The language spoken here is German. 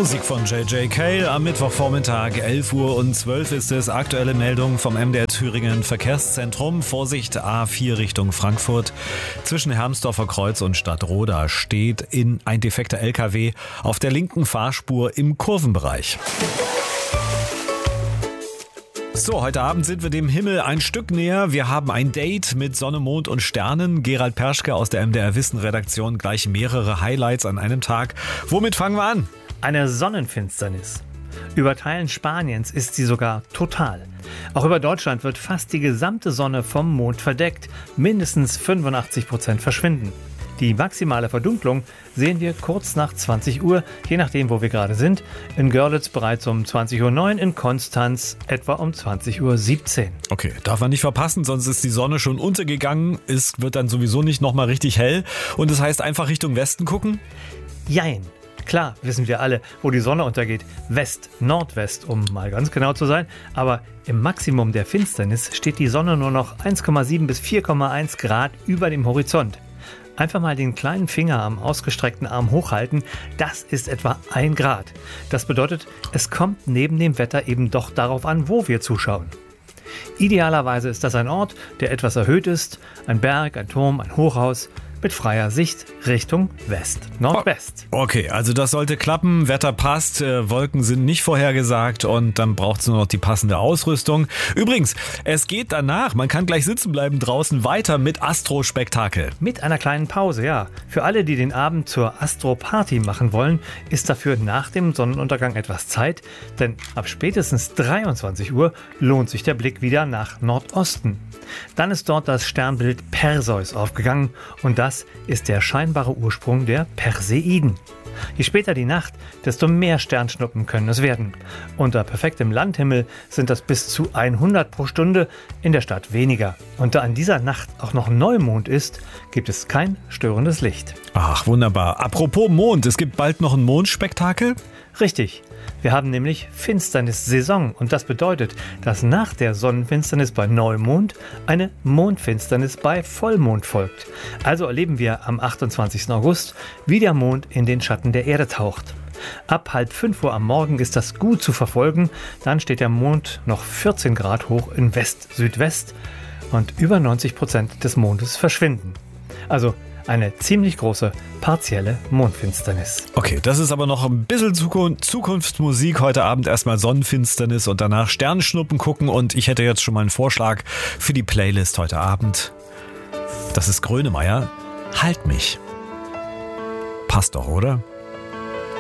Musik von J.J. Cale am Mittwochvormittag, 11:12 Uhr ist es. Aktuelle Meldung vom MDR Thüringen Verkehrszentrum. Vorsicht, A4 Richtung Frankfurt. Zwischen Hermsdorfer Kreuz und Stadtroda steht ein defekter LKW auf der linken Fahrspur im Kurvenbereich. So, heute Abend sind wir dem Himmel ein Stück näher. Wir haben ein Date mit Sonne, Mond und Sternen. Gerald Perschke aus der MDR Wissen-Redaktion, gleich mehrere Highlights an einem Tag. Womit fangen wir an? Eine Sonnenfinsternis. Über Teilen Spaniens ist sie sogar total. Auch über Deutschland wird fast die gesamte Sonne vom Mond verdeckt. Mindestens 85% verschwinden. Die maximale Verdunklung sehen wir kurz nach 20 Uhr, je nachdem, wo wir gerade sind. In Görlitz bereits um 20:09 Uhr, in Konstanz etwa um 20:17 Uhr. Okay, darf man nicht verpassen, sonst ist die Sonne schon untergegangen. Es wird dann sowieso nicht nochmal richtig hell. Und das heißt einfach Richtung Westen gucken? Jein. Klar, wissen wir alle, wo die Sonne untergeht. West, Nordwest, um mal ganz genau zu sein. Aber im Maximum der Finsternis steht die Sonne nur noch 1,7 bis 4,1 Grad über dem Horizont. Einfach mal den kleinen Finger am ausgestreckten Arm hochhalten, das ist etwa 1 Grad. Das bedeutet, es kommt neben dem Wetter eben doch darauf an, wo wir zuschauen. Idealerweise ist das ein Ort, der etwas erhöht ist, ein Berg, ein Turm, ein Hochhaus, mit freier Sicht Richtung West, Nordwest. Okay, also das sollte klappen, Wetter passt, Wolken sind nicht vorhergesagt und dann braucht es nur noch die passende Ausrüstung. Übrigens, es geht danach, man kann gleich sitzen bleiben draußen, weiter mit Astro-Spektakel. Mit einer kleinen Pause, ja. Für alle, die den Abend zur Astro-Party machen wollen, ist dafür nach dem Sonnenuntergang etwas Zeit, denn ab spätestens 23 Uhr lohnt sich der Blick wieder nach Nordosten. Dann ist dort das Sternbild Perseus aufgegangen und das ist der scheinbare Ursprung der Perseiden. Je später die Nacht, desto mehr Sternschnuppen können es werden. Unter perfektem Landhimmel sind das bis zu 100 pro Stunde, in der Stadt weniger. Und da an dieser Nacht auch noch Neumond ist, gibt es kein störendes Licht. Ach, wunderbar. Apropos Mond, es gibt bald noch ein Mondspektakel? Richtig. Wir haben nämlich Finsternissaison und das bedeutet, dass nach der Sonnenfinsternis bei Neumond eine Mondfinsternis bei Vollmond folgt. Also erleben wir am 28. August, wie der Mond in den Schatten der Erde taucht. Ab 4:30 Uhr am Morgen ist das gut zu verfolgen, dann steht der Mond noch 14 Grad hoch in West-Südwest und über 90% des Mondes verschwinden. Also eine ziemlich große partielle Mondfinsternis. Okay, das ist aber noch ein bisschen Zukunftsmusik. Heute Abend erstmal Sonnenfinsternis und danach Sternschnuppen gucken. Und ich hätte jetzt schon mal einen Vorschlag für die Playlist heute Abend. Das ist Grönemeyer. Halt mich. Passt doch, oder?